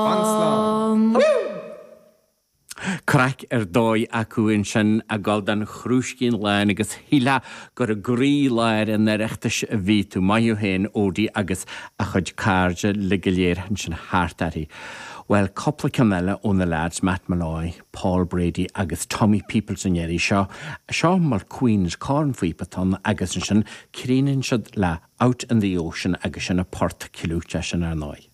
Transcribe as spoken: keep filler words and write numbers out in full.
Crack ar dói acuin sin a galdan chrúscín lein agus híla gur a grí leir in na reachtas a bhí tú maiú héin ódí agus a chud cárde le giléir hin sin háartarí. Well, coppla camella ón na lads Matt Malloy, Paul Brady agus Tommy Peoples an éirí seo, seo mar Queen's Corn Fuipaton agus sin críann siad le Out in the Ocean agus sin a port cilúte sin ar nói.